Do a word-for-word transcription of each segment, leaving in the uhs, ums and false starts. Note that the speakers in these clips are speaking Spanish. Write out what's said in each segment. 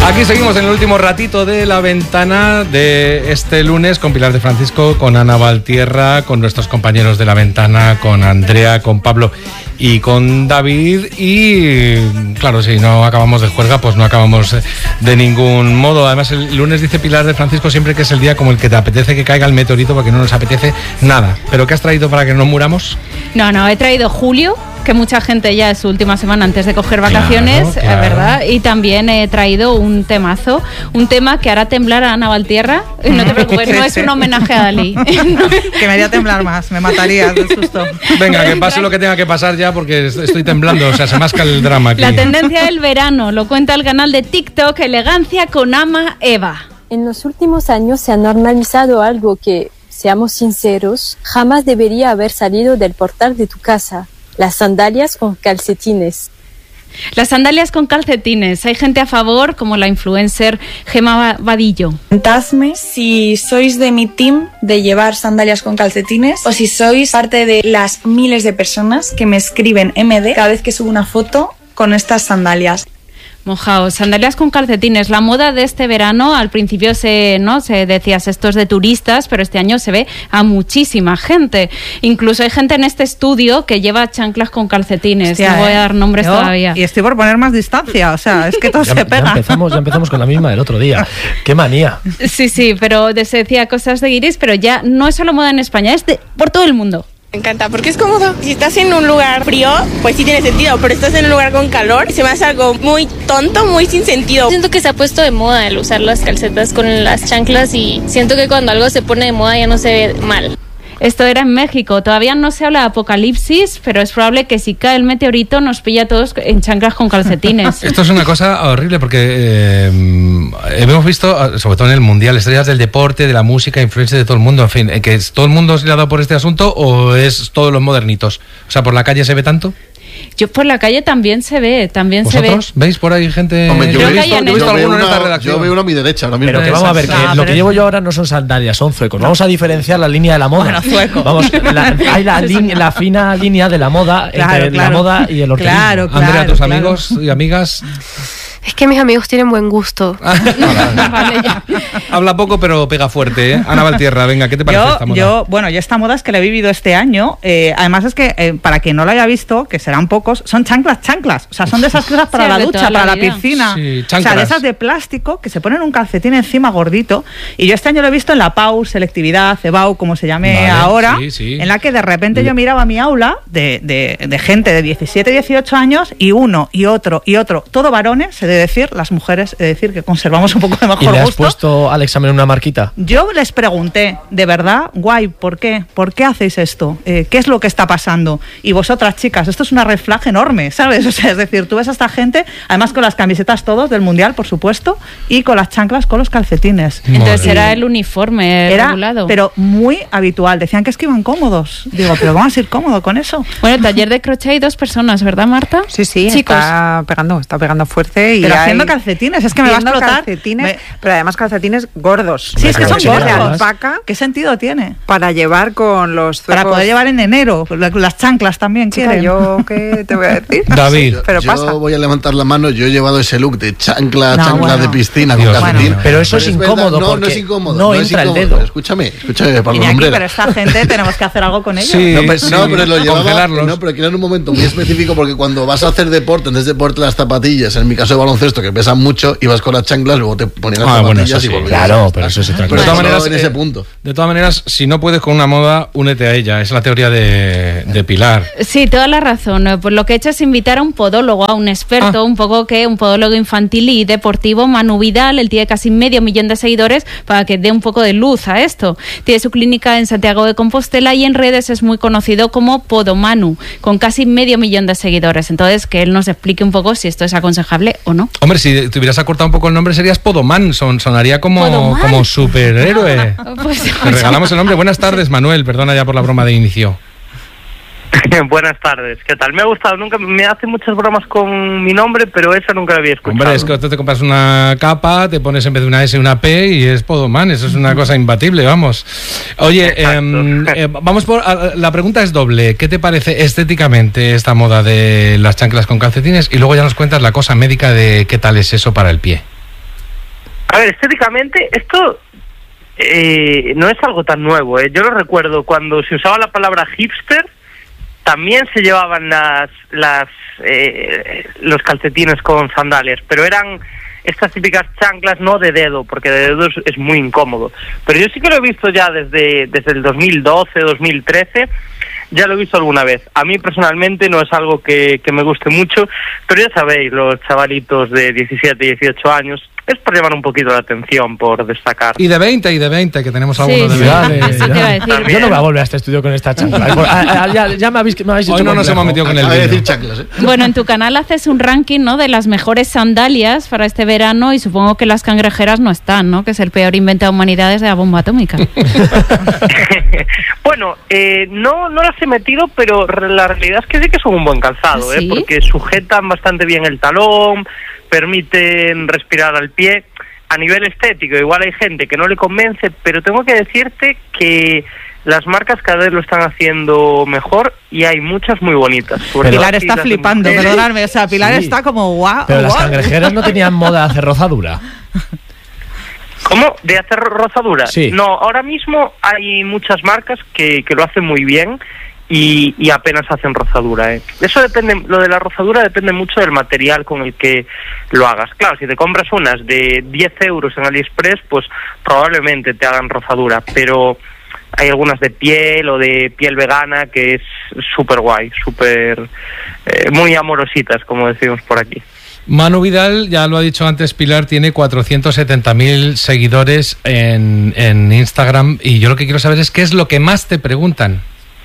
Aquí seguimos en el último ratito de La Ventana de este lunes con Pilar de Francisco, con Ana Valtierra, con nuestros compañeros de La Ventana, con Andrea, con Pablo y con David. Y claro, si no acabamos de juerga, pues no acabamos de ningún modo. Además, el lunes dice Pilar de Francisco siempre que es el día como el que te apetece que caiga el meteorito, porque no nos apetece nada. ¿Pero qué has traído para que no muramos? No, no, he traído Julio, que mucha gente ya es su última semana antes de coger vacaciones, claro, claro. ¿verdad? Y también he traído un temazo, un tema que hará temblar a Ana Valtierra. No te preocupes, no es un homenaje a Dalí. Que me haría temblar más, me mataría del susto. Venga, que pase lo que tenga que pasar ya, porque estoy temblando, o sea, se masca el drama aquí. La tendencia del verano, lo cuenta el canal de TikTok Elegancia con Ama Eva. En los últimos años se ha normalizado algo que, seamos sinceros, jamás debería haber salido del portal de tu casa: las sandalias con calcetines. Las sandalias con calcetines. Hay gente a favor, como la influencer Gemma Vadillo. Contadme si sois de mi team de llevar sandalias con calcetines o si sois parte de las miles de personas que me escriben M D cada vez que subo una foto con estas sandalias. Mojaos, sandalias con calcetines. La moda de este verano, al principio se, ¿no? se decías esto es de turistas, pero este año se ve a muchísima gente. Incluso hay gente en este estudio que lleva chanclas con calcetines. Hostia, no voy a dar nombres yo, todavía. Y estoy por poner más distancia, o sea, es que todo ya, se pega. Ya empezamos, ya empezamos con la misma del otro día. ¡Qué manía! Sí, sí, pero se decía cosas de guiris, pero ya no es solo moda en España, es de, por todo el mundo. Me encanta porque es cómodo. Si estás en un lugar frío, pues sí tiene sentido, pero estás en un lugar con calor, se me hace algo muy tonto, muy sin sentido. Siento que se ha puesto de moda el usar las calcetas con las chanclas y siento que cuando algo se pone de moda ya no se ve mal. Esto era en México. Todavía no se habla de apocalipsis, pero es probable que si cae el meteorito nos pilla a todos en chanclas con calcetines. Esto es una cosa horrible porque eh, hemos visto, sobre todo en el Mundial, estrellas del deporte, de la música, influencias de todo el mundo. En fin, ¿que todo el mundo se le ha dado por este asunto o es todos los modernitos? O sea, ¿por la calle se ve tanto? Yo por la calle también se ve, también se ve. ¿Vosotros veis por ahí gente? Hombre, yo, yo, he visto, yo he visto yo alguno una, en esta redacción. Yo veo uno a mi derecha ahora mismo. Pero que vamos a ver, que ah, lo que es... llevo yo ahora no son sandalias, son zuecos. Vamos a diferenciar la línea de la moda. Bueno, zueco. Vamos, la, hay la, li, la fina línea de la moda claro, entre claro. la moda y el orquídeo. Claro, claro. Andrea, tus claro. amigos y amigas. Es que mis amigos tienen buen gusto. Vale, ya. Habla poco pero pega fuerte, ¿eh? Ana Valtierra, venga, ¿qué te parece yo, esta moda? Yo, bueno, yo esta moda es que la he vivido este año. Eh, además es que, eh, para quien no lo haya visto, que serán pocos, son chanclas, chanclas. O sea, son de esas cosas para sí, la de ducha, toda para la la, vida. piscina. Sí, o sea, de esas de plástico que se ponen un calcetín encima gordito. Y yo este año lo he visto en la P A U, selectividad, CEBAU, como se llame vale, ahora, sí, sí. en la que de repente yo miraba mi aula de, de, de gente de diecisiete, dieciocho años y uno, y otro, y otro, todo varones, he de decir, las mujeres, he de decir que conservamos un poco de mejor gusto. ¿Y le has gusto. puesto al examen una marquita? Yo les pregunté, de verdad, guay, ¿por qué? ¿Por qué hacéis esto? Eh, ¿Qué es lo que está pasando? Y vosotras, chicas, esto es una red flag enorme, ¿sabes? O sea, es decir, tú ves a esta gente, además con las camisetas todos del Mundial, por supuesto, y con las chanclas con los calcetines. Entonces era el uniforme Era, regulado. pero muy habitual. Decían que es que iban cómodos. Digo, pero vamos a ir cómodo con eso. Bueno, el taller de crochet hay dos personas, ¿verdad, Marta? Sí, sí, Chicos. está pegando, está pegando fuerte. Y Pero hay... haciendo calcetines, es que me va a Haciendo explotar. calcetines, Me... pero además calcetines gordos. Sí, es que son Sí, gordos. De alpaca. ¿Qué sentido tiene? Para llevar con los zuecos. Para poder llevar en enero. Las chanclas también Chica, quieren. yo qué te voy a decir. David. Yo, pero yo pasa. voy a levantar la mano. Yo he llevado ese look de chancla, No, chancla bueno. de piscina Dios, con calcetín. bueno. Pero eso es verdad, incómodo No, porque no es incómodo. no es entra el incómodo, dedo. pero escúchame, escúchame, Pablo Iñaki, Lumbrera. pero esta gente tenemos que hacer algo con ellos. Sí, No, pero, sí, no, pero lo a llevaba, congelarlos. no, pero que era en un momento muy específico porque cuando vas a hacer deporte, en vez de ponerte las zapatillas, en mi caso de baloncesto, que pesan mucho, ibas con las chanclas, luego te ponías las Ah, bueno, zapatillas eso y sí. volvías. Claro, pero eso es otra Pero De cosa. todas solo maneras, en ese eh, punto. De todas maneras, si no puedes con una moda, únete a ella. Es la teoría de, de Pilar. Sí, toda la razón. Pues lo que he hecho es invitar a un podólogo, a un experto, Ah. un poco que un podólogo infantil y deportivo, Manu Vidal. Él tiene casi medio millón de seguidores para que dé un poco de luz a esto. Tiene su clínica en Santiago de Compostela y en redes es muy conocido como Podomanu, con casi medio millón de seguidores. Entonces, que él nos explique un poco si esto es aconsejable o no. Hombre, si te hubieras acortado un poco el nombre, serías Podoman. Son, sonaría como, Podoman. como superhéroe. Pues, Te regalamos el nombre. Buenas tardes, Manuel. Perdona ya por la broma de inicio. Buenas tardes, ¿qué tal? Me ha gustado, nunca me hace muchas bromas con mi nombre, pero esa nunca la había escuchado. Hombre, es que tú te compras una capa, te pones en vez de una S una P y es Podoman. Eso es una cosa imbatible, vamos. Oye, eh, eh, vamos por... a, la pregunta es doble. ¿Qué te parece estéticamente esta moda de las chanclas con calcetines? Y luego ya nos cuentas la cosa médica de qué tal es eso para el pie. A ver, estéticamente, esto eh, no es algo tan nuevo. ¿eh? Yo lo recuerdo cuando se usaba la palabra hipster, también se llevaban las, las eh, los calcetines con sandalias, pero eran estas típicas chanclas no de dedo, porque de dedo es, es muy incómodo. Pero yo sí que lo he visto ya desde, desde el dos mil doce, dos mil trece, ya lo he visto alguna vez. A mí personalmente no es algo que, que me guste mucho, pero ya sabéis, los chavalitos de diecisiete, dieciocho años, es por llamar un poquito la atención, por destacar. Y de veinte, y de veinte, que tenemos Sí, alguno de sí. veinte. Eso te iba a decir. Yo no voy a volver a este estudio con esta chancla. Ah, ah, ya, ya me habéis, me habéis Hoy hecho no nos complejo. hemos metido con el Acaba de vino. decir chanclas, ¿eh? Bueno, en tu canal haces un ranking, ¿no?, de las mejores sandalias para este verano y supongo que las cangrejeras no están, ¿no?, que es el peor invento de la humanidad desde la bomba atómica. Bueno, eh, no, no las he metido, pero re- la realidad es que sí que son un buen calzado, ¿Sí? ¿eh? Porque sujetan bastante bien el talón, permiten respirar al pie. A nivel estético, igual hay gente que no le convence, pero tengo que decirte que las marcas cada vez lo están haciendo mejor y hay muchas muy bonitas. Sobre Pilar todo está las de flipando, mujeres. perdonadme. O sea, Pilar Sí. está como guau. Pero las guau. cangrejeras no tenían moda de hacer rozadura. ¿Cómo? ¿De hacer rozadura? Sí. No, ahora mismo hay muchas marcas que, que lo hacen muy bien y, y apenas hacen rozadura. ¿eh? Eso depende, lo de la rozadura depende mucho del material con el que lo hagas. Claro, si te compras unas de diez euros en AliExpress, pues probablemente te hagan rozadura, pero hay algunas de piel o de piel vegana que es súper guay, súper eh, muy amorositas, como decimos por aquí. Manu Vidal, ya lo ha dicho antes Pilar, tiene cuatrocientos setenta mil seguidores en, en Instagram y yo lo que quiero saber es qué es lo que más te preguntan.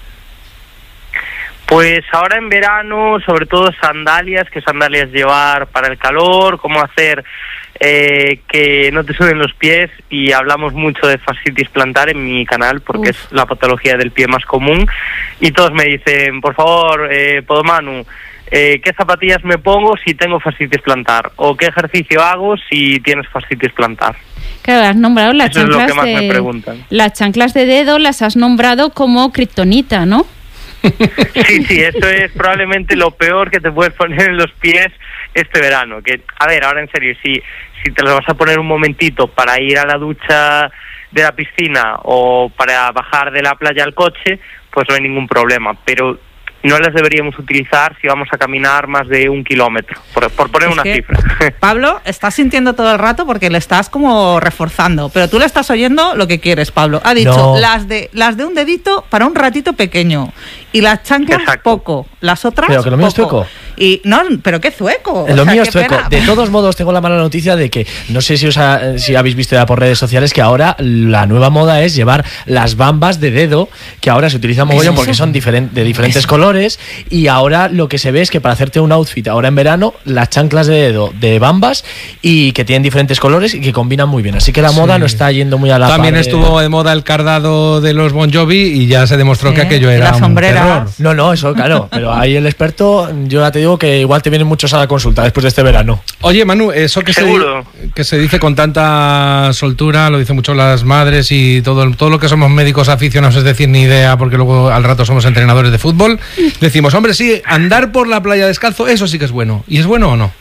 Pues ahora en verano, sobre todo sandalias, qué sandalias llevar para el calor, cómo hacer eh, que no te suben los pies, y hablamos mucho de fascitis plantar en mi canal porque Uf. es la patología del pie más común y todos me dicen, por favor, eh, Podomanu, eh, ¿qué zapatillas me pongo si tengo fascitis plantar? ¿O qué ejercicio hago si tienes fascitis plantar? Claro, has nombrado las Eso es lo chanclas que más me de preguntan. las chanclas de dedo, las has nombrado como kriptonita, ¿no? Sí, sí, eso es probablemente lo peor que te puedes poner en los pies este verano. Que, a ver, ahora en serio, si, si te lo vas a poner un momentito para ir a la ducha de la piscina o para bajar de la playa al coche, pues no hay ningún problema. Pero no las deberíamos utilizar si vamos a caminar más de un kilómetro, por, por poner Es una que, cifra. Pablo, estás sintiendo todo el rato porque le estás como reforzando, pero tú le estás oyendo lo que quieres, Pablo. Ha dicho No. las de las de un dedito para un ratito pequeño y las chanclas Exacto. poco, las otras Pero que lo mío es poco. zueco. Y no, pero qué zueco. Lo O sea, mío qué es zueco. pena. De todos modos, tengo la mala noticia de que, no sé si os ha- si habéis visto ya por redes sociales, que ahora la nueva moda es llevar las bambas de dedo, que ahora se utilizan mogollón porque son diferen- de diferentes colores, y ahora lo que se ve es que para hacerte un outfit ahora en verano, las chanclas de dedo de bambas y que tienen diferentes colores y que combinan muy bien. Así que la Sí. moda no está yendo muy a la También par de- estuvo de moda el cardado de los Bon Jovi y ya se demostró Sí, que aquello y era las un sombreras. terror. No, no, eso claro, pero ahí el experto, yo ya te digo que igual te vienen muchos a la consulta después de este verano. Oye, Manu, eso que se, Seguro. que se dice con tanta soltura, lo dicen mucho las madres y todo, todo lo que somos médicos aficionados, es decir, ni idea, porque luego al rato somos entrenadores de fútbol, decimos, hombre, sí, andar por la playa descalzo, eso sí que es bueno. ¿Y es bueno o no?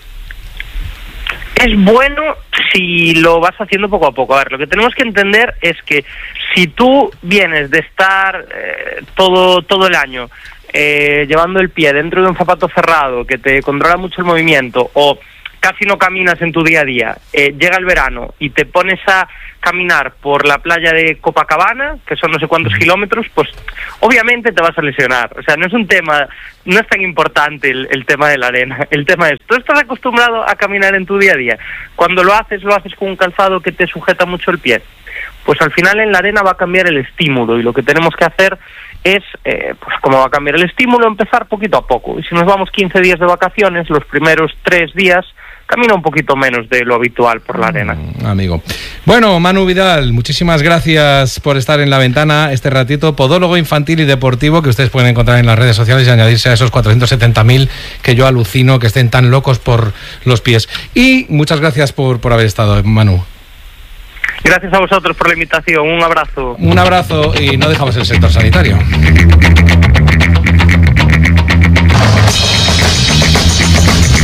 Es bueno si lo vas haciendo poco a poco. A ver, lo que tenemos que entender es que si tú vienes de estar eh, todo, todo el año eh, llevando el pie dentro de un zapato cerrado que te controla mucho el movimiento, o casi no caminas en tu día a día, eh, llega el verano y te pones a caminar por la playa de Copacabana, que son no sé cuántos kilómetros, pues obviamente te vas a lesionar. O sea, no es un tema, no es tan importante el, el tema de la arena. El tema es, tú estás acostumbrado a caminar en tu día a día. Cuando lo haces, lo haces con un calzado que te sujeta mucho el pie. Pues al final en la arena va a cambiar el estímulo, y lo que tenemos que hacer es, eh, pues como va a cambiar el estímulo, empezar poquito a poco. Y si nos vamos quince días de vacaciones, los primeros tres días camina un poquito menos de lo habitual por la arena. Mm, amigo. Bueno, Manu Vidal, muchísimas gracias por estar en La Ventana este ratito. Podólogo infantil y deportivo que ustedes pueden encontrar en las redes sociales y añadirse a esos cuatrocientos setenta mil que yo alucino que estén tan locos por los pies. Y muchas gracias por, por haber estado, Manu. Gracias a vosotros por la invitación. Un abrazo. Un abrazo y no dejamos el sector sanitario.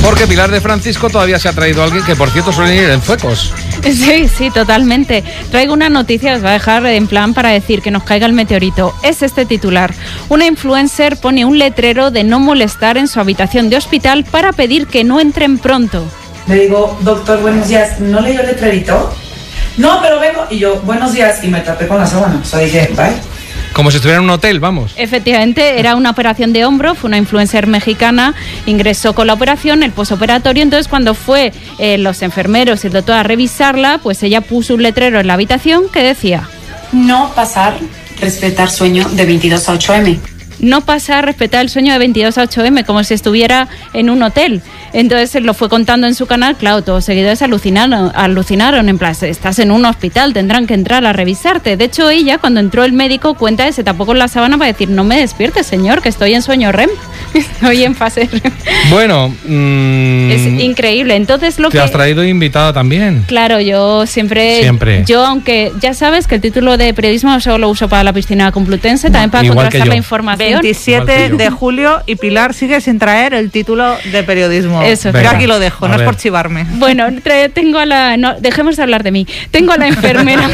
Porque Pilar de Francisco todavía se ha traído a alguien que, por cierto, suele ir en zuecos. Sí, sí, totalmente. Traigo una noticia, os va a dejar en plan para decir que nos caiga el meteorito. Es este titular. Una influencer pone un letrero de no molestar en su habitación de hospital para pedir que no entren pronto. Le digo, doctor, buenos días, ¿no leyó el letrerito? No, pero vengo. Y yo, buenos días, y me tapé con la sábana. O sea, dije, bye. Como si estuviera en un hotel, vamos. Efectivamente, era una operación de hombro, fue una influencer mexicana, ingresó con la operación, el posoperatorio, entonces cuando fue eh, los enfermeros y el doctor a revisarla, pues ella puso un letrero en la habitación que decía: no pasar, respetar sueño de veintidós a ocho eme. No pasar, respetar el sueño de veintidós a ocho eme, como si estuviera en un hotel. Entonces lo fue contando en su canal, claro, todos los seguidores alucinaron, alucinaron, en plan, estás en un hospital, tendrán que entrar a revisarte. De hecho, ella, cuando entró el médico, cuenta que se tapó con la sábana para decir, no me despiertes, señor, que estoy en sueño R E M, estoy en fase R E M. Bueno, mmm, es increíble. Entonces lo te que... has traído invitada también. Claro, yo siempre... Siempre. Yo, aunque ya sabes que el título de periodismo solo lo uso para la piscina complutense, también para Igual contrastar la información. veintisiete de julio y Pilar sigue sin traer el título de periodismo. Eso, yo aquí lo dejo, a no ver. es por chivarme. Bueno, tra- tengo a la... No, dejemos de hablar de mí. Tengo a la enfermera...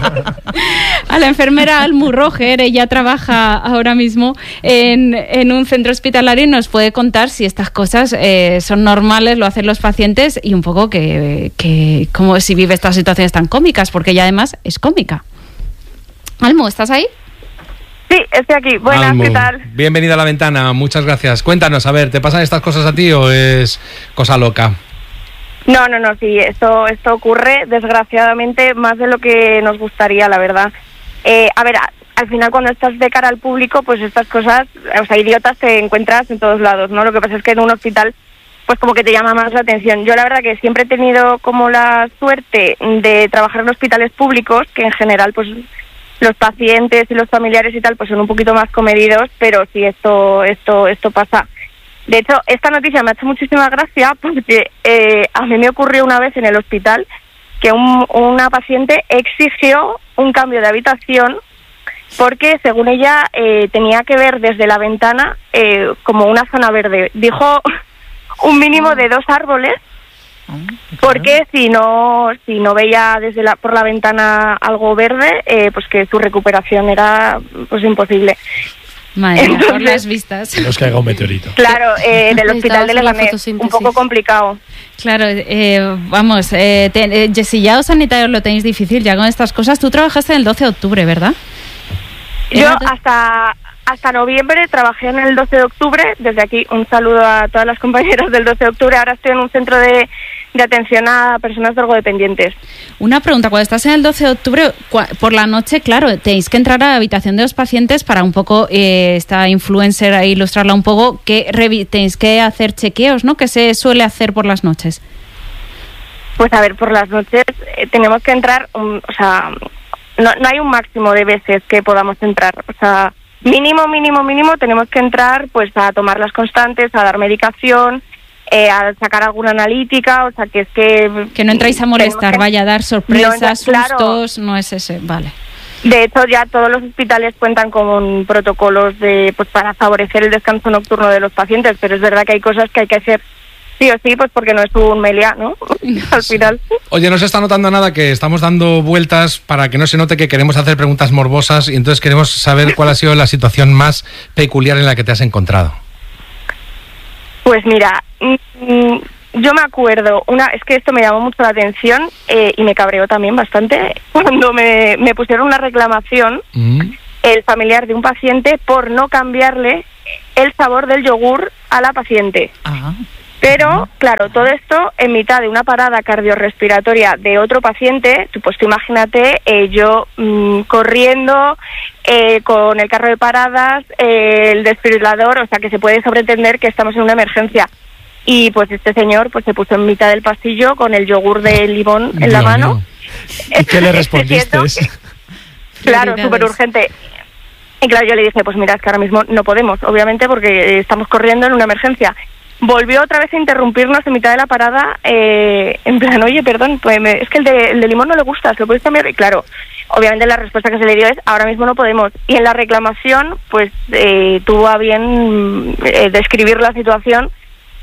a la enfermera Almu Roger. Ella trabaja ahora mismo en, en un centro hospitalario y nos puede contar si estas cosas eh, son normales, lo hacen los pacientes y un poco que, que como si vive estas situaciones tan cómicas, porque ella además es cómica. Almu, ¿estás ahí? Sí, estoy aquí. Buenas, Almu, ¿qué tal? bienvenida a La Ventana, muchas gracias. Cuéntanos, a ver, ¿te pasan estas cosas a ti o es cosa loca? No, no, no, sí, esto, esto ocurre desgraciadamente más de lo que nos gustaría, la verdad. Eh, a ver, a, al final cuando estás de cara al público, pues estas cosas, o sea, idiotas te encuentras en todos lados, ¿no? Lo que pasa es que en un hospital, pues como que te llama más la atención. Yo la verdad que siempre he tenido como la suerte de trabajar en hospitales públicos, que en general, pues los pacientes y los familiares y tal, pues son un poquito más comedidos, pero sí, esto, esto, esto pasa. De hecho, esta noticia me ha hecho muchísima gracia porque eh, a mí me ocurrió una vez en el hospital que un, una paciente exigió un cambio de habitación porque, según ella, eh, tenía que ver desde la ventana eh, como una zona verde. Dijo un mínimo de dos árboles, porque si no si no veía desde la por la ventana algo verde, eh, pues que su recuperación era pues imposible. Madre mía, por las vistas. Que nos caiga un meteorito. Claro, eh, del hospital de Necesitabas la Leganés, fotosíntesis. un poco complicado. Claro, eh, vamos, eh, te, eh, si ya los sanitarios lo tenéis difícil ya con estas cosas, tú trabajaste el doce de octubre, ¿verdad? Yo Era- hasta hasta noviembre trabajé en el doce de octubre. Desde aquí un saludo a todas las compañeras del doce de octubre. Ahora estoy en un centro de, de atención a personas drogodependientes. Una pregunta, cuando estás en el doce de octubre, cua- por la noche, claro, tenéis que entrar a la habitación de los pacientes para un poco, eh, esta influencer, a ilustrarla un poco, que revi- tenéis que hacer chequeos, ¿no? ¿Qué se suele hacer por las noches? Pues a ver, por las noches eh, tenemos que entrar, um, o sea, no, no hay un máximo de veces que podamos entrar. O sea, mínimo, mínimo, mínimo tenemos que entrar pues a tomar las constantes, a dar medicación, eh, a sacar alguna analítica, o sea, que es que... Que no entráis a molestar, tenemos que- vaya a dar No sorpresas, entra- claro. sustos, no es ese, vale. De hecho, ya todos los hospitales cuentan con protocolos de pues para favorecer el descanso nocturno de los pacientes, pero es verdad que hay cosas que hay que hacer sí o sí, pues porque no es un Meliá, ¿no? Al final. Oye, no se está notando nada que estamos dando vueltas para que no se note que queremos hacer preguntas morbosas y entonces queremos saber cuál ha sido la situación más peculiar en la que te has encontrado. Pues mira, mm, yo me acuerdo, una es que esto me llamó mucho la atención eh, y me cabreó también bastante cuando me, me pusieron una reclamación Mm. el familiar de un paciente por no cambiarle el sabor del yogur a la paciente. Pero, claro, todo esto en mitad de una parada cardiorrespiratoria de otro paciente. Tú, pues tú imagínate, eh, yo mm, corriendo eh, con el carro de paradas, eh, el desfibrilador, o sea que se puede sobreentender que estamos en una emergencia. Y pues este señor pues se puso en mitad del pasillo con el yogur de limón en la Dios mano. mío. ¿Y qué le respondiste? Claro, Prioridades. súper urgente. Y claro, yo le dije, pues mira, es que ahora mismo no podemos, obviamente, porque eh, estamos corriendo en una emergencia. Volvió otra vez a interrumpirnos en mitad de la parada, eh, en plan, oye, perdón, pues me- es que el de, el de limón no le gusta, ¿se lo podéis cambiar? Y claro, obviamente la respuesta que se le dio es, ahora mismo no podemos. Y en la reclamación, pues eh, tuvo a bien eh, describir la situación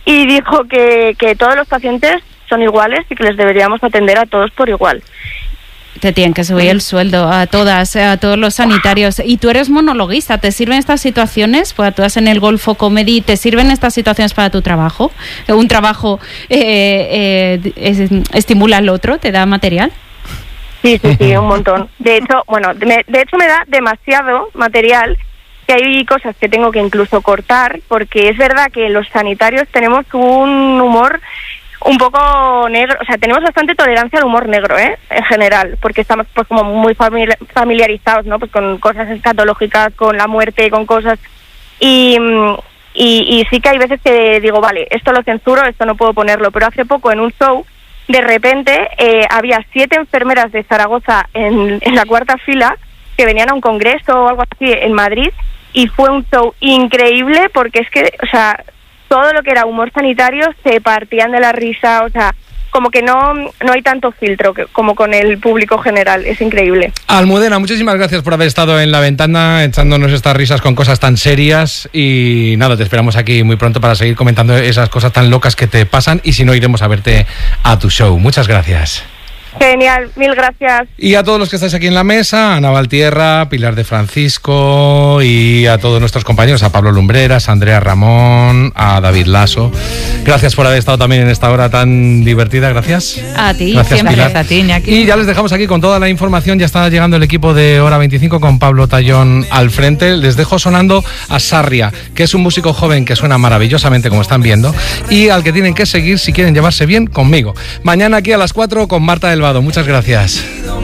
y dijo que, que todos los pacientes son iguales y que les deberíamos atender a todos por igual. Te tienen que subir el sueldo a todas, a todos los sanitarios. Y tú eres monologuista, ¿te sirven estas situaciones? Pues tú estás en el Golfo Comedy, ¿te sirven estas situaciones para tu trabajo? ¿Un trabajo eh, eh, es, estimula al otro? ¿Te da material? Sí, sí, sí, un montón. De hecho, bueno, de, de hecho me da demasiado material, que hay cosas que tengo que incluso cortar, porque es verdad que los sanitarios tenemos un humor un poco negro, o sea, tenemos bastante tolerancia al humor negro, ¿eh? En general, porque estamos pues como muy famili- familiarizados, ¿no? Pues con cosas escatológicas, con la muerte, con cosas y, y, y sí que hay veces que digo, vale, esto lo censuro, esto no puedo ponerlo, pero hace poco en un show, de repente eh, había siete enfermeras de Zaragoza en, en la cuarta fila que venían a un congreso o algo así en Madrid y fue un show increíble porque es que, o sea, todo lo que era humor sanitario se partían de la risa, o sea, como que no, no hay tanto filtro que, como con el público general, es increíble. Almudena, muchísimas gracias por haber estado en La Ventana echándonos estas risas con cosas tan serias y nada, te esperamos aquí muy pronto para seguir comentando esas cosas tan locas que te pasan y si no iremos a verte a tu show. Muchas gracias. Genial, mil gracias. Y a todos los que estáis aquí en la mesa, Ana Valtierra, Pilar de Francisco y a todos nuestros compañeros, a Pablo Lumbreras, a Andrea Ramón, a David Lasso. Gracias por haber estado también en esta hora tan divertida, gracias. A ti, gracias, siempre. Pilar. Gracias a ti, Iñaki. Y ya les dejamos aquí con toda la información, ya está llegando el equipo de Hora veinticinco con Pablo Tallón al frente. Les dejo sonando a Sarria, que es un músico joven que suena maravillosamente como están viendo y al que tienen que seguir si quieren llevarse bien conmigo. Mañana aquí a las cuatro con Marta del Vado. Muchas gracias.